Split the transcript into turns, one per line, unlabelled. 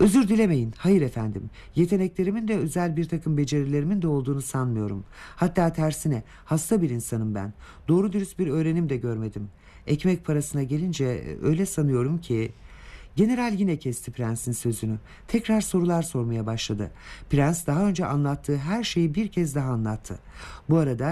Özür dilemeyin. Hayır efendim. Yeteneklerimin de özel bir takım becerilerimin de olduğunu sanmıyorum. Hatta tersine hasta bir insanım ben. Doğru dürüst bir öğrenim de görmedim. Ekmek parasına gelince öyle sanıyorum ki... General yine kesti prensin sözünü. Tekrar sorular sormaya başladı. Prens daha önce anlattığı her şeyi bir kez daha anlattı. Bu arada